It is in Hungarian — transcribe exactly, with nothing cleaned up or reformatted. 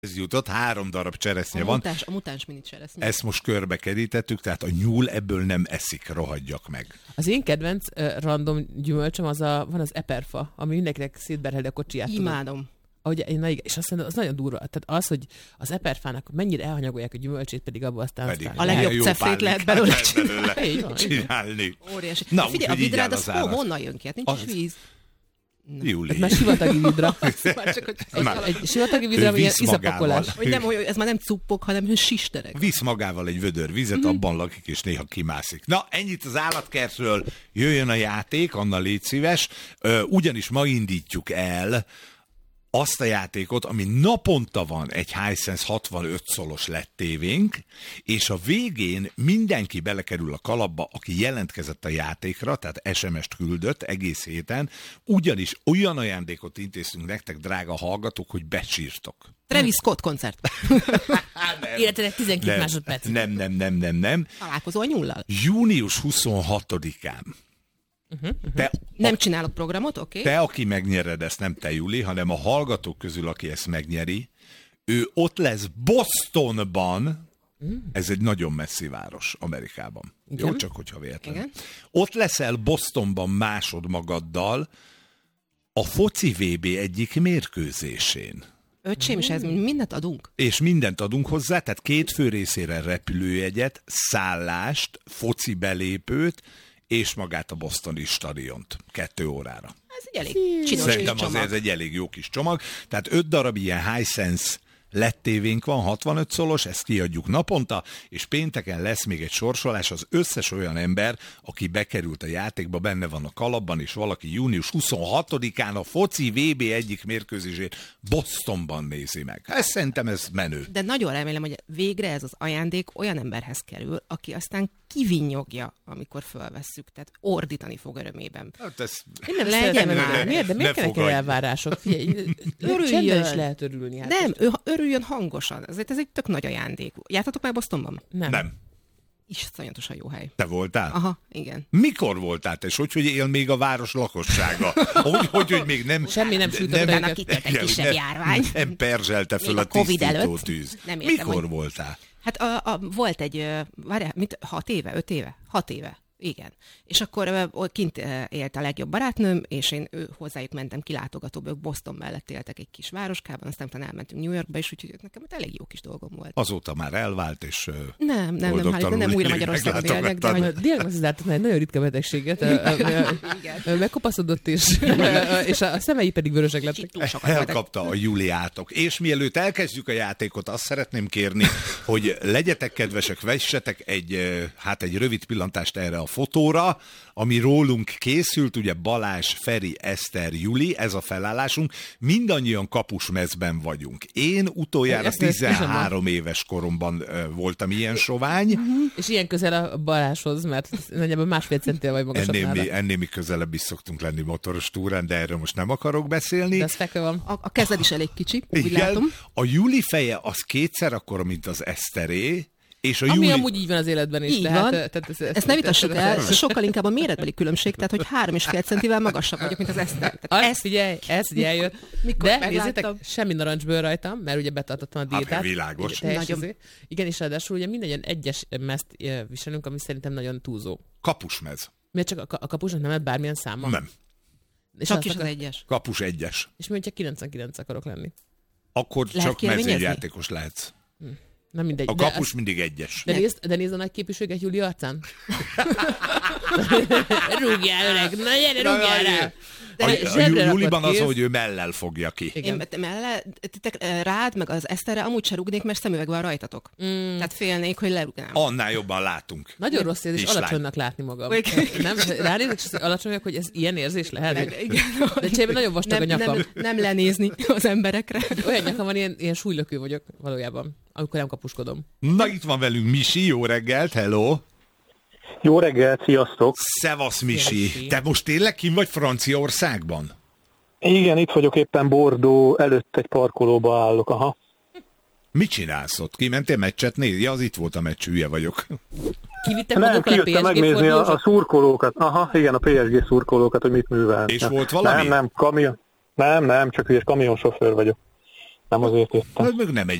Ez jutott, három darab cseresznye a van. Mutáns, a mutáns mini cseresznye. Ezt most körbe kerítettük, tehát a nyúl ebből nem eszik, rohadjak meg. Az én kedvenc uh, random gyümölcsöm az a, van az eperfa, ami mindenkinek szétberheli a kocsiját. Imádom. Ahogy, na igen, és azt mondom, az nagyon durva. Tehát az, hogy az eperfának mennyire elhanyagolják a gyümölcsét, pedig abban aztán... Pedig a legjobb cefrét lehet belőle csinálni. csinálni. Óriási. Na, figyelj, a vidrád az hol, honnan jön ki? Hát nincs az... is víz. Júli. Ez már sivatagi vidra. Csak, hogy egy, egy sivatagi vidra, ami ilyen izapakolás. Hogy nem, hogy ez már nem cuppok, hanem sisterek. Visz magával egy vödör vizet, mm-hmm. abban lakik, és néha kimászik. Na, ennyit az állatkertről, jöjjön a játék, Anna, légy szíves. Ugyanis ma indítjuk el azt a játékot, ami naponta van egy Hisense hatvanöt szolos led tévénk, és a végén mindenki belekerül a kalapba, aki jelentkezett a játékra, tehát es em est küldött egész héten, ugyanis olyan ajándékot intéztünk nektek, drága hallgatók, hogy becsírtok. Travis Scott koncert. Életének tizenkét másodperc. Nem, nem, nem, nem, nem. Találkozó a nyullal. június huszonhatodikán. Uh-huh, uh-huh. Te, nem a, csinálok programot, oké? Okay. Te, aki megnyered, ezt nem te, Juli, hanem a hallgatók közül, aki ezt megnyeri, ő ott lesz Bostonban, mm. ez egy nagyon messzi város Amerikában. Igen? Jó, csak hogyha véletlenül. Ott leszel Bostonban másod magaddal a foci vé bé egyik mérkőzésén. Öcsém, és ez mindent adunk? És mindent adunk hozzá, tehát két fő részére repülőjegyet, szállást, foci belépőt, és magát a bostoni stadiont kettő órára. Ez egy elég csinos Szerintem csomag. azért ez egy elég jó kis csomag. Tehát öt darab ilyen Hisense led tévénk van, hatvanöt szolos, ezt kiadjuk naponta, és pénteken lesz még egy sorsolás, az összes olyan ember, aki bekerült a játékba, benne van a kalapban, és valaki június huszonhatodikán a foci vé bé egyik mérkőzését Bostonban nézi meg. Ez szerintem ez menő. De nagyon remélem, hogy végre ez az ajándék olyan emberhez kerül, aki aztán kivinnyogja, amikor fölvesszük, tehát ordítani fog örömében. Hát ez... Én nem legyen meg. Miért? De miért kellnek elvárások? Figyelj, csendben is lehet örülni. Hát nem, ő örüljön hangosan. Ezért ez egy tök nagy ajándék. Jártatok már Bostonban? Nem. Nem. Iszonyatosan jó hely. Te voltál? Aha, igen. Mikor voltál te? És hogy, hogy él még a város lakossága? Hogy, hogy, hogy még nem... Semmi nem sütött nem, nem, kitört egy kisebb nem, járvány. Nem perzselte föl a, a tisztítótűz. Mikor hogy... voltál? Hát a, a, volt egy, várjál, mit, hat éve, öt éve? Hat éve. Igen. És akkor uh, kint uh, élt a legjobb barátnőm, és én ő, hozzájuk mentem kilátogatóba, ők Boston mellett éltek egy kis városkában, aztán utána elmentünk New Yorkba, és úgyhogy nekem elég jó kis dolgom volt. Azóta már elvált, és uh, nem, nem, nem, hál' nem újra Magyarországon élnek, de hogy... Diagnosztizáltak egy nagyon ritka betegséget, megkopaszodott, és, és a szemei pedig vörösek lettek. Elkapta a Juliátok. És mielőtt elkezdjük a játékot, azt szeretném kérni, hogy legyetek kedvesek, vessetek egy, hát egy rövid pillantást erre a fotóra, ami rólunk készült, ugye Balázs, Feri, Eszter, Juli, ez a felállásunk, mindannyian kapusmezben vagyunk. Én utoljára tizenhárom éves koromban uh, voltam ilyen sovány. Uh-huh. És ilyen közel a Balázshoz, mert nagyjából másfél centél vagy magasabb ennél nála. mi, ennél mi közelebb is szoktunk lenni motoros túrán, de erről most nem akarok beszélni. De ez fekve van. A, a kezed is elég kicsi, úgy igen, látom. A Juli feje az kétszer akkora, mint az Eszteré. És a Ami Júli... amúgy így van az életben is. Így tehát, van. Tehát ez, ezt ne vitassuk el, sokkal inkább a méretbeli különbség, tehát hogy három és fél centivel magasabb vagyok, mint az Eszter. Azt ezt... figyelj, ez ugye eljött. Mikor de megláttam. Nézzétek, semmi narancsbőr rajtam, mert ugye betartottam a diétát. Hát, világos. Nagyon... Igen, és ráadásul ugye mindegyen egyes mezt viselünk, ami szerintem nagyon túlzó. Kapusmez. Miért csak a, a kapusnak nem lett bármilyen száma? Nem. És csak is az egyes. Kapus egyes. És mi, hogyha kilencvenkilenc akarok lenni? Akkor lehet csak mezőjátékos lehetsz. Hm. Na mindegy. A kapus az... mindig egyes. De nézd, de nézd a nagy képűséget Júli arcán. Rúgjál öreg, na gyere, rúgjál rá. A, a Júliban az, hogy ő mellel fogja ki. Igen. Én mellel, rád, meg az Eszterre amúgy se rúgnék, mert szemüveg van rajtatok. Mm. Tehát félnék, hogy lerúgnám. Annál jobban látunk. Nagyon rossz érzés alacsonynak látni magam. Nem, ránézek, és alacsonyak, hogy ez ilyen érzés lehet. De cserébe nagyon vastag nem, a nyakam. Nem, nem lenézni az emberekre. Olyan nyakam van, ilyen, ilyen súlylökő vagyok valójában, amikor nem kapuskodom. Na itt van velünk Misi, jó reggelt, hello! Jó reggelt, sziasztok! Szevasz, Misi! Te most tényleg kim vagy Franciaországban? Igen, itt vagyok éppen Bordeaux előtt egy parkolóba állok, aha. Mit csinálsz ott? Kimentél meccset nézni? Ja, az itt volt a meccs, hülye vagyok. Kivittem Nem, kijöttem megnézni a, a szurkolókat. Aha, igen, a pé es gé szurkolókat, hogy mit művel. És volt valami? Nem, nem, kamion. Nem, nem, csak hülyes kamionsofőr vagyok. Nem azért jöttem. Hát meg nem egy